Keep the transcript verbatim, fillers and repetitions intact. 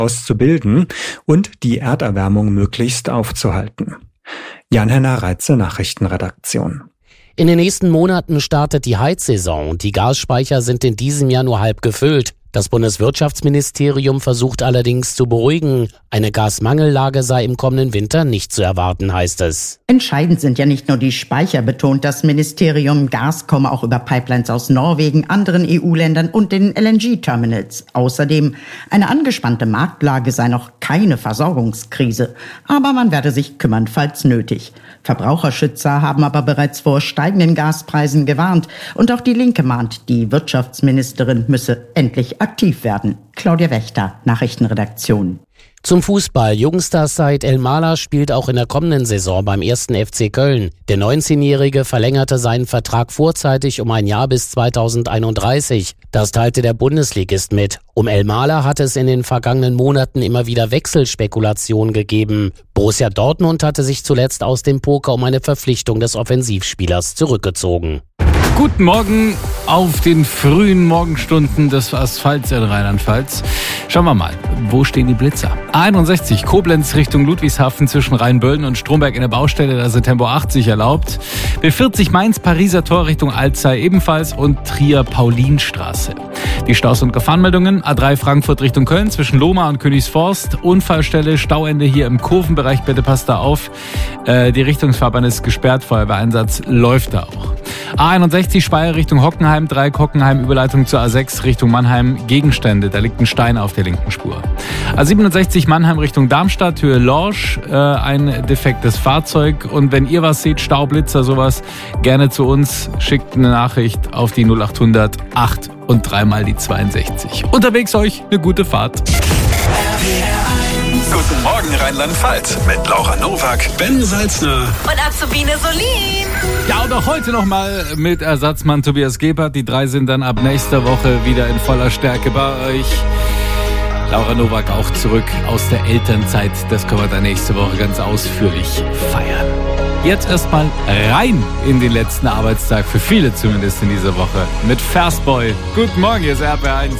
auszubilden und die Erderwärmung möglichst aufzuhalten. Jan-Henner Reitze, Nachrichtenredaktion. In den nächsten Monaten startet die Heizsaison und die Gasspeicher sind in diesem Jahr nur halb gefüllt. Das Bundeswirtschaftsministerium versucht allerdings zu beruhigen. Eine Gasmangellage sei im kommenden Winter nicht zu erwarten, heißt es. Entscheidend sind ja nicht nur die Speicher, betont das Ministerium. Gas komme auch über Pipelines aus Norwegen, anderen E U-Ländern und den L N G-Terminals. Außerdem, eine angespannte Marktlage sei noch keine Versorgungskrise. Aber man werde sich kümmern, falls nötig. Verbraucherschützer haben aber bereits vor steigenden Gaspreisen gewarnt. Und auch die Linke mahnt, die Wirtschaftsministerin müsse endlich aktiv werden. Claudia Wächter, Nachrichtenredaktion. Zum Fußball. Jungstar-Said El-Mala spielt auch in der kommenden Saison beim ersten F C Köln. Der neunzehnjährige verlängerte seinen Vertrag vorzeitig um ein Jahr bis zweitausendeinunddreißig. Das teilte der Bundesligist mit. Um El-Mala hat es in den vergangenen Monaten immer wieder Wechselspekulationen gegeben. Borussia Dortmund hatte sich zuletzt aus dem Poker um eine Verpflichtung des Offensivspielers zurückgezogen. Guten Morgen auf den frühen Morgenstunden des Asphalts in Rheinland-Pfalz. Schauen wir mal, wo stehen die Blitzer? A einundsechzig, Koblenz Richtung Ludwigshafen zwischen Rheinböllen und Stromberg in der Baustelle, da sind Tempo achtzig erlaubt. B vierzig Mainz, Pariser Tor Richtung Alzey ebenfalls und Trier-Paulinstraße. Die Staus- und Gefahrenmeldungen, A drei Frankfurt Richtung Köln zwischen Lohmar und Königsforst. Unfallstelle, Stauende hier im Kurvenbereich, bitte passt da auf. Äh, die Richtungsfahrbahn ist gesperrt, Feuerwehreinsatz läuft da auch. A einundsechzig Speyer Richtung Hockenheim, Dreieck Hockenheim, Überleitung zur A sechs Richtung Mannheim, Gegenstände, da liegt ein Stein auf der linken Spur. A siebenundsechzig Mannheim Richtung Darmstadt, Höhe Lorsch, äh, ein defektes Fahrzeug. Und wenn ihr was seht, Staublitzer, sowas, gerne zu uns, schickt eine Nachricht auf die null achthundert acht und dreimal die zweiundsechzig. Unterwegs euch eine gute Fahrt. Guten Morgen Rheinland-Pfalz mit Laura Nowak, Ben Salzner und Azubine Solin. Ja, und auch heute nochmal mit Ersatzmann Tobias Gebhardt. Die drei sind dann ab nächster Woche wieder in voller Stärke bei euch. Laura Nowak auch zurück aus der Elternzeit. Das können wir dann nächste Woche ganz ausführlich feiern. Jetzt erstmal rein in den letzten Arbeitstag, für viele zumindest in dieser Woche, mit Fastboy. Guten Morgen, hier ist R P R eins.